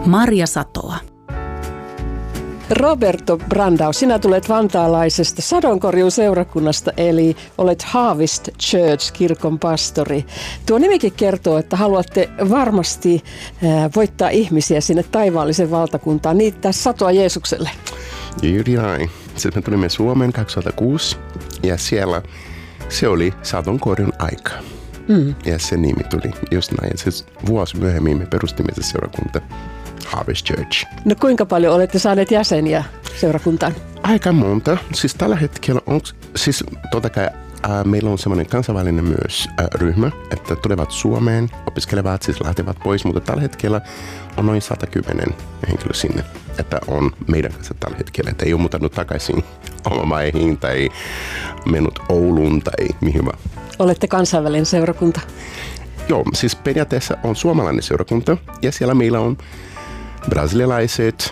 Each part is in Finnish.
Marja Satoa. Roberto Brandau, sinä tulet vantaalaisesta sadonkorjun seurakunnasta, eli olet Harvest Church -kirkon pastori. Tuo nimikin kertoo, että haluatte varmasti voittaa ihmisiä sinne taivaallisen valtakuntaan, niittää satoa Jeesukselle. Juuri näin. Sitten me tulimme Suomeen 2006 ja siellä se oli sadonkorjun aika. Ja se nimi tuli just näin. Ja siis vuosi myöhemmin me perustimme se seurakunta Harvest Church. No kuinka paljon olette saaneet jäseniä seurakuntaan? Aika monta. Siis tällä hetkellä on, siis totta kai meillä on semmoinen kansainvälinen myös ryhmä, että tulevat Suomeen, opiskelevat, siis lähtevät pois, mutta tällä hetkellä on noin 110 henkilöä sinne, että on meidän kanssa tällä hetkellä, että ei ole muuttanut takaisin omamaihin tai mennyt Ouluun tai mihin vaan. Olette kansainvälinen seurakunta? Joo, siis periaatteessa on suomalainen seurakunta ja siellä meillä on brasilialaiset,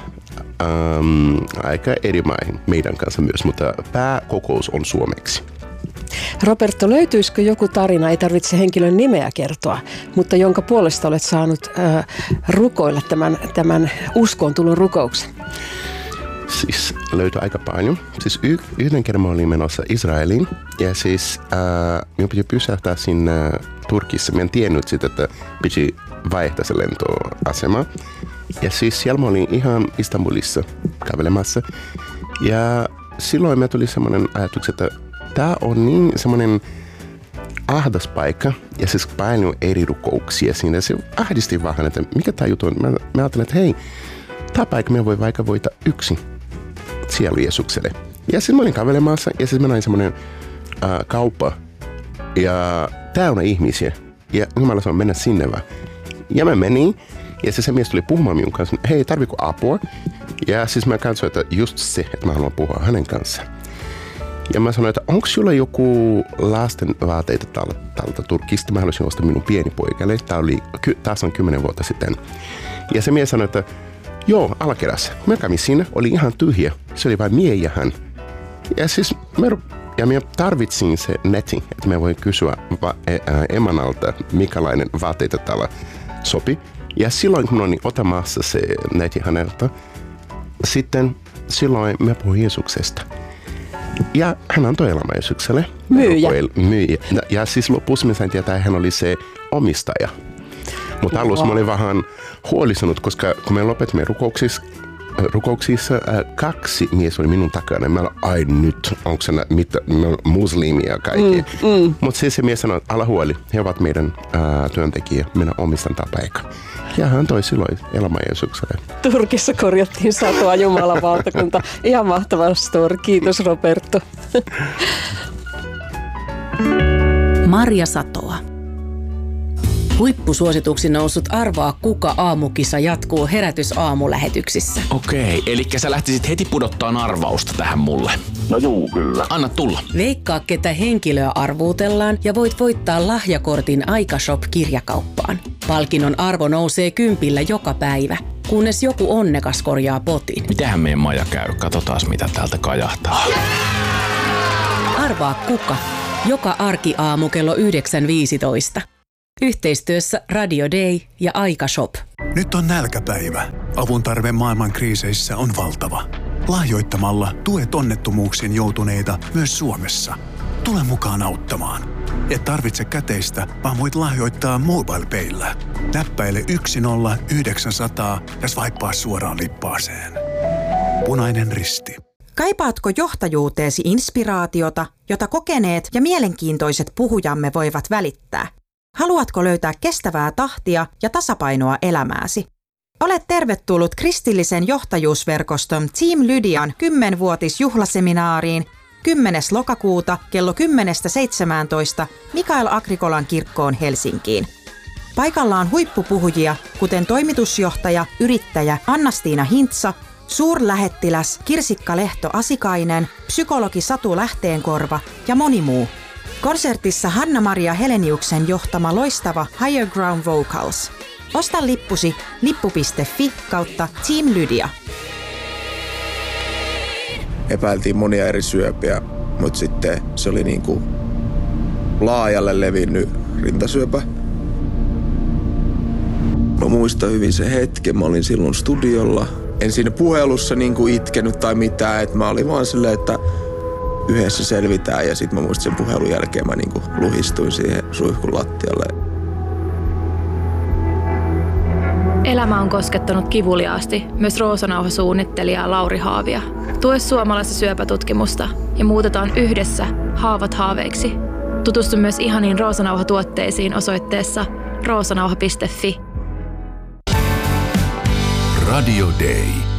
aika eri maihin meidän kanssa myös, mutta pääkokous on suomeksi. Roberto, löytyisikö joku tarina, ei tarvitse henkilön nimeä kertoa, mutta jonka puolesta olet saanut rukoilla tämän uskoon tulon rukouksen? Siis löytyi aika paljon. Siis yhden kerran mä olin menossa Israeliin ja siis minun piti pysähtää sinne Turkissa. Mä en tiennyt sitä, että piti vaihtaa se lentoasema. Ja siis siellä mä olin ihan Istanbulissa kävelemässä. Ja silloin me tuli semmoinen ajatus, että tää on niin semmoinen ahdas paikka ja siis paljon eri rukouksia siinä. Se ahdisti vähän, että mikä tää juttu on. Mä ajattelin, että hei, tää paikka me voi vaikka voita yksin sielu Jeesukselle. Ja siis mä olin kävelemässä ja siis mä näin semmoinen kauppa ja täynnä ihmisiä. Ja Jumala sanoi mennä sinne vaan. Ja mä menin ja se mies tuli puhumaan minun kanssa, hei tarvitko apua? Ja siis mä katsoin, että just se, että mä haluan puhua hänen kanssaan. Ja mä sanoin, että onko sulla joku lasten vaateita täältä Turkista? Mä haluaisin ostaa minun pieni poikalle. Taas on 10 vuotta sitten. Ja se mies sanoi, että joo, alakerässä. Mä kävin siinä, oli ihan tyhjä. Se oli vain mie ja hän. Ja siis mä tarvitsin se netin, että mä voin kysyä emanalta, mikälainen vaatteita täällä sopi. Ja silloin kun olin otamassa se netin häneltä, silloin mä puhuin Jeesuksesta. Ja hän antoi elämä Jeesukselle. Myyjä. Ja siis lopussa mä sain tietää, että hän oli se omistaja. Mutta alussa mä olin vähän huolistunut, koska kun me lopetimme rukouksissa 2 mies oli minun takana. Mä olin, ai nyt, onko se muslimia ja kaikki. Mutta se mies sanoi, että ala huoli, he ovat meidän työntekijä, minä omistan tämä paikka. Ja hän toi silloin elämä Jeesukselle. Turkissa korjattiin satoa Jumalan valtakunta. Ihan mahtava story. Kiitos Roberto. Marja Satoa. Huippusuosituksi noussut Arvaa kuka -aamukisa jatkuu Herätys-aamulähetyksissä. Okei, eli sä lähtisit heti pudottaan arvausta tähän mulle. No juu, kyllä. Anna tulla. Veikkaa, ketä henkilöä arvuutellaan ja voit voittaa lahjakortin Aikashop-kirjakauppaan. Palkinnon arvo nousee 10 joka päivä, kunnes joku onnekas korjaa potin. Mitähän meidän Maja käy? Katsotaas mitä täältä kajahtaa. Arvaa kuka? Joka arkiaamu kello 9.15. Yhteistyössä Radio Day ja Aikashop. Nyt on nälkäpäivä. Avun tarve maailman kriiseissä on valtava. Lahjoittamalla tuet onnettomuuksiin joutuneita myös Suomessa. Tule mukaan auttamaan. Et tarvitse käteistä, vaan voit lahjoittaa MobilePayllä. Näppäile 10900 ja swipea suoraan lippaaseen. Punainen Risti. Kaipaatko johtajuuteesi inspiraatiota, jota kokeneet ja mielenkiintoiset puhujamme voivat välittää? Haluatko löytää kestävää tahtia ja tasapainoa elämääsi? Olet tervetullut kristillisen johtajuusverkoston Team Lydian 10-vuotisjuhlaseminaariin 10. lokakuuta kello 10-17 Mikael Agrikolan kirkkoon Helsinkiin. Paikalla on huippupuhujia, kuten toimitusjohtaja, yrittäjä Anna-Stiina Hintsa, suurlähettiläs Kirsikka Lehto-Asikainen, psykologi Satu Lähteenkorva ja moni muu. Konsertissa Hanna-Maria Heleniuksen johtama loistava Higher Ground Vocals. Osta lippusi lippu.fi/Team Lydia. Epäiltiin monia eri syöpiä, mutta sitten se oli niinku laajalle levinnyt rintasyöpä. Mä muistan hyvin se hetken, mä olin silloin studiolla. En siinä puhelussa niinku itkenyt tai mitään, että mä olin vaan silleen, että yhdessä selvitään. Ja sit mä muistan sen puhelun jälkeen mä niinku luhistuin siihen suihkun lattialle. Elämä on koskettanut kivuliaasti myös Roosanauha-suunnittelija Lauri Haavia. Tue suomalaista syöpätutkimusta ja muutetaan yhdessä haavat haaveiksi. Tutustu myös ihaniin Roosanauha-tuotteisiin osoitteessa roosanauha.fi. Radio Day.